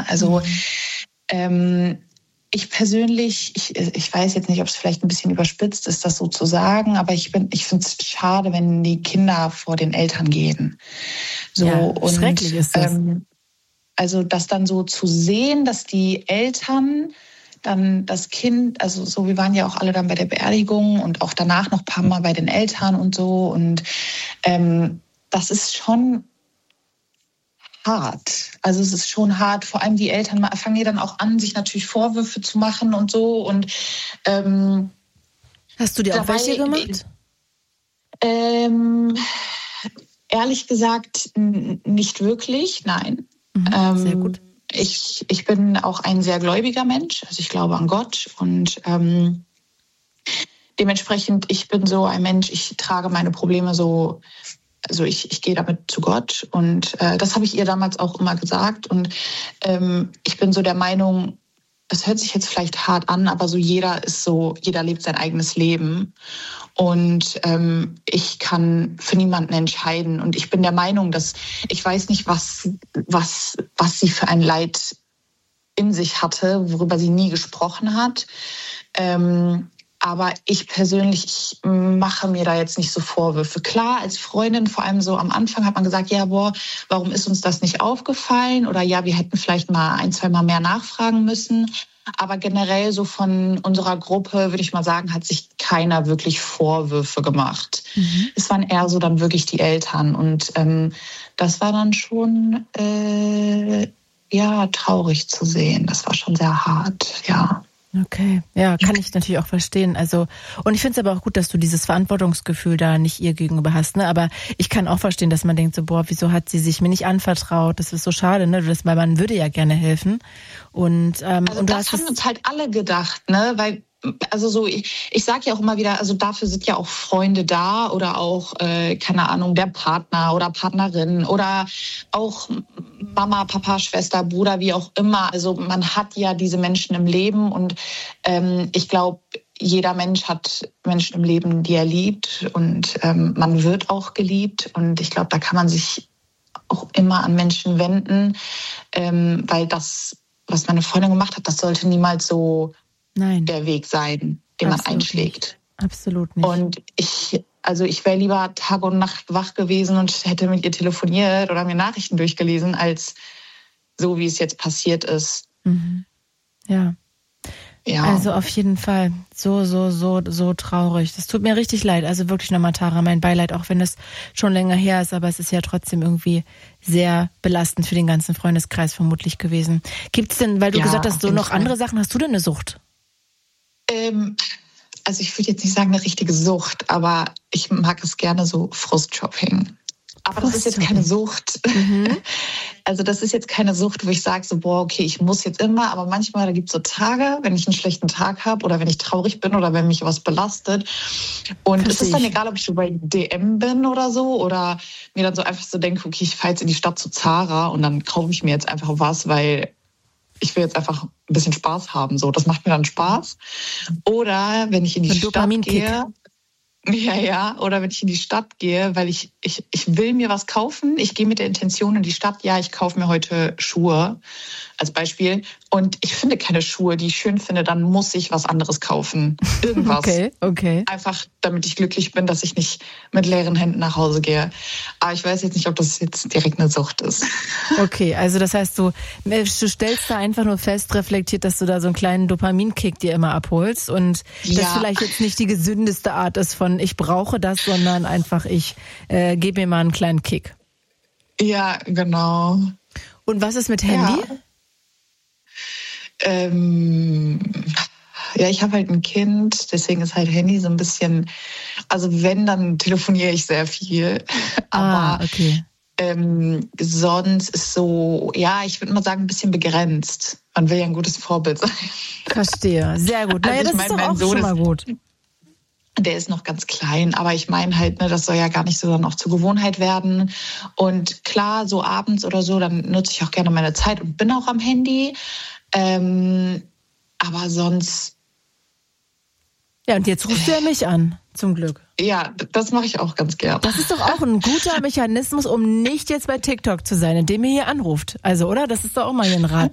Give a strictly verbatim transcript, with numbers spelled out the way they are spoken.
Also ähm, ich persönlich, ich, ich weiß jetzt nicht, ob es vielleicht ein bisschen überspitzt ist, das so zu sagen, aber ich bin, ich finde es schade, wenn die Kinder vor den Eltern gehen. So, ja, und, schrecklich ist das. Ähm, also das dann so zu sehen, dass die Eltern dann das Kind, also so, wir waren ja auch alle dann bei der Beerdigung und auch danach noch ein paar Mal bei den Eltern und so. Und ähm, das ist schon hart. Also es ist schon hart. Vor allem die Eltern fangen ja dann auch an, sich natürlich Vorwürfe zu machen und so. Und ähm, hast du dir auch dabei, welche gemacht? Ähm, ehrlich gesagt n- nicht wirklich, nein. Mhm, ähm, sehr gut. Ich, ich bin auch ein sehr gläubiger Mensch, also ich glaube an Gott und ähm, dementsprechend, ich bin so ein Mensch, ich trage meine Probleme so, also ich, ich gehe damit zu Gott und äh, das habe ich ihr damals auch immer gesagt und ähm, ich bin so der Meinung, das hört sich jetzt vielleicht hart an, aber so jeder ist so, jeder lebt sein eigenes Leben und ähm, ich kann für niemanden entscheiden und ich bin der Meinung, dass ich weiß nicht, was was was sie für ein Leid in sich hatte, worüber sie nie gesprochen hat. Ähm, aber ich persönlich, ich mache mir da jetzt nicht so Vorwürfe. Klar, als Freundin, vor allem so am Anfang hat man gesagt, ja, boah, warum ist uns das nicht aufgefallen? Oder ja, wir hätten vielleicht mal ein, zwei Mal mehr nachfragen müssen. Aber generell so von unserer Gruppe, würde ich mal sagen, hat sich keiner wirklich Vorwürfe gemacht. Mhm. Es waren eher so dann wirklich die Eltern. Und ähm, das war dann schon, äh, ja, traurig zu sehen. Das war schon sehr hart, ja. Okay, ja, kann ich natürlich auch verstehen. Also, und ich finde es aber auch gut, dass du dieses Verantwortungsgefühl da nicht ihr gegenüber hast, ne? Aber ich kann auch verstehen, dass man denkt so, boah, wieso hat sie sich mir nicht anvertraut? Das ist so schade, ne? Das, weil man würde ja gerne helfen. Und, ähm, also und du das hast haben uns halt alle gedacht, ne? Weil, also so, ich, ich sage ja auch immer wieder, also dafür sind ja auch Freunde da oder auch, äh, keine Ahnung, der Partner oder Partnerin oder auch Mama, Papa, Schwester, Bruder, wie auch immer. Also man hat ja diese Menschen im Leben und ähm, ich glaube, jeder Mensch hat Menschen im Leben, die er liebt und ähm, man wird auch geliebt und ich glaube, da kann man sich auch immer an Menschen wenden, ähm, weil das, was meine Freundin gemacht hat, das sollte niemals so Nein. der Weg sein, den Absolut man einschlägt. Nicht. Absolut nicht. Und ich, also ich wäre lieber Tag und Nacht wach gewesen und hätte mit ihr telefoniert oder mir Nachrichten durchgelesen, als so, wie es jetzt passiert ist. Mhm. Ja. Ja. Also auf jeden Fall so, so, so, so traurig. Das tut mir richtig leid. Also wirklich nochmal, Tara, mein Beileid, auch wenn es schon länger her ist, aber es ist ja trotzdem irgendwie sehr belastend für den ganzen Freundeskreis vermutlich gewesen. Gibt's denn, weil du ja, gesagt hast, so noch Fall. andere Sachen, hast du denn eine Sucht? Ähm, also ich würde jetzt nicht sagen eine richtige Sucht, aber ich mag es gerne so Frustshopping. Aber das ist jetzt keine Sucht. Mhm. Also das ist jetzt keine Sucht, wo ich sage so, boah, okay, ich muss jetzt immer. Aber manchmal, da gibt es so Tage, wenn ich einen schlechten Tag habe oder wenn ich traurig bin oder wenn mich was belastet. Und Verstehe es ist dann ich. egal, ob ich so bei D M bin oder so oder mir dann so einfach so denke, okay, ich fahre jetzt in die Stadt zu Zara und dann kaufe ich mir jetzt einfach was, weil ich will jetzt einfach ein bisschen Spaß haben. So, das macht mir dann Spaß. Oder wenn ich in die Ein Stadt gehe. Ja, ja. Oder wenn ich in die Stadt gehe, weil ich, ich, ich will mir was kaufen. Ich gehe mit der Intention in die Stadt, ja, ich kaufe mir heute Schuhe als Beispiel. Und ich finde keine Schuhe, die ich schön finde, dann muss ich was anderes kaufen. Irgendwas. Okay, okay. Einfach, damit ich glücklich bin, dass ich nicht mit leeren Händen nach Hause gehe. Aber ich weiß jetzt nicht, ob das jetzt direkt eine Sucht ist. Okay, also das heißt, du, du stellst da einfach nur fest, reflektiert, dass du da so einen kleinen Dopaminkick dir immer abholst und ja. das vielleicht jetzt nicht die gesündeste Art ist von ich brauche das, sondern einfach ich äh, gebe mir mal einen kleinen Kick. Ja, genau. Und was ist mit Handy? Ja. Ähm, ja, ich habe halt ein Kind, deswegen ist halt Handy so ein bisschen, also wenn, dann telefoniere ich sehr viel. Aber ah, okay. ähm, sonst ist so, ja, ich würde mal sagen, ein bisschen begrenzt. Man will ja ein gutes Vorbild sein. Verstehe, sehr gut. Naja, also das ich mein, ist doch auch Sohn schon mal gut. Der ist noch ganz klein, aber ich meine halt, ne, das soll ja gar nicht so dann auch zur Gewohnheit werden. Und klar, so abends oder so, dann nutze ich auch gerne meine Zeit und bin auch am Handy. Ähm, aber sonst... Ja, und jetzt rufst du ja mich an, zum Glück. Ja, das mache ich auch ganz gerne. Das ist doch auch ein guter Mechanismus, um nicht jetzt bei TikTok zu sein, indem ihr hier anruft. Also, oder? Das ist doch auch mal hier ein Rat,